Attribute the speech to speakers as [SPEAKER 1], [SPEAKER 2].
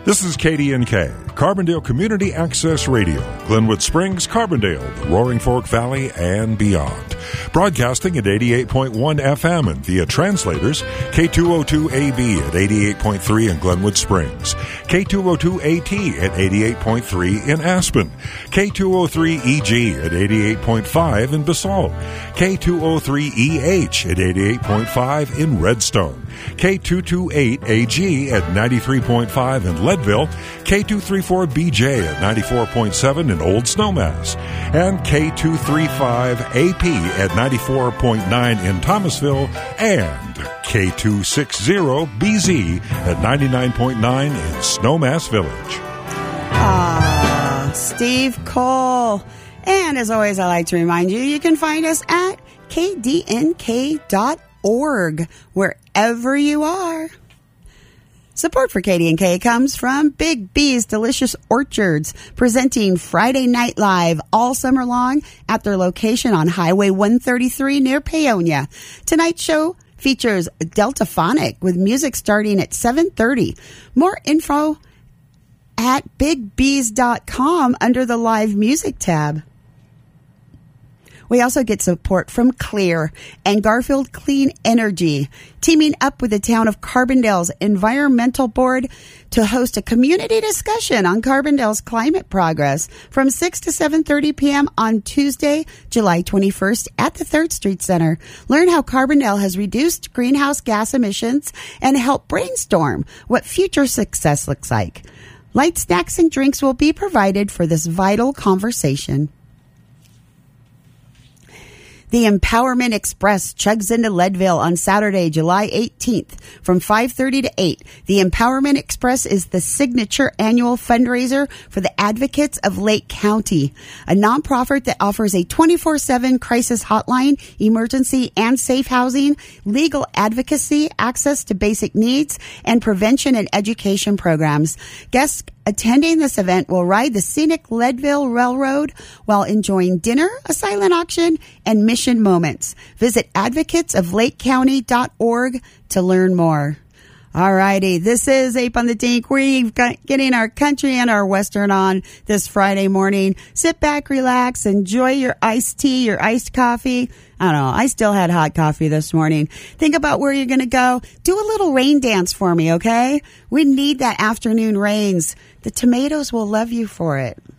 [SPEAKER 1] This is KDNK, Carbondale Community Access Radio, Glenwood Springs, Carbondale, the Roaring Fork Valley, and beyond. Broadcasting at 88.1 FM and via translators, K202AB at 88.3 in Glenwood Springs, K202AT at 88.3 in Aspen, K203EG at 88.5 in Basalt, K203EH at 88.5 in Redstone, K228AG at 93.5 in Leadville, K234BJ at 94.7 in Old Snowmass, and K235AP at 94.9 in Thomasville, and K260BZ at 99.9 in Snowmass Village.
[SPEAKER 2] Steve Cole. And as always, I like to remind you, you can find us at kdnk.org, wherever you are. Support for KDNK comes from Big B's Delicious Orchards, presenting Friday Night Live all summer long at their location on Highway 133 near Paonia. Tonight's show features Deltaphonic with music starting at 7:30. More info at bigbs.com under the live music tab. We also get support from Clear and Garfield Clean Energy, teaming up with the town of Carbondale's Environmental Board to host a community discussion on Carbondale's climate progress from 6 to 7:30 p.m. on Tuesday, July 21st at the 3rd Street Center. Learn how Carbondale has reduced greenhouse gas emissions and help brainstorm what future success looks like. Light snacks and drinks will be provided for this vital conversation. The Empowerment Express chugs into Leadville on Saturday, July 18th from 5:30 to 8. The Empowerment Express is the signature annual fundraiser for the Advocates of Lake County, a nonprofit that offers a 24/7 crisis hotline, emergency and safe housing, legal advocacy, access to basic needs, and prevention and education programs. Guests attending this event will ride the scenic Leadville Railroad while enjoying dinner, a silent auction, and mission moments. Visit advocatesoflakecounty.org to learn more. All righty, this is Ape on the Dink. We've got getting our country and our Western on this Friday morning. Sit back, relax, enjoy your iced tea, your iced coffee. I don't know, I still had hot coffee this morning. Think about where you're going to go. Do a little rain dance for me, okay? We need that afternoon rains. The tomatoes will love you for it.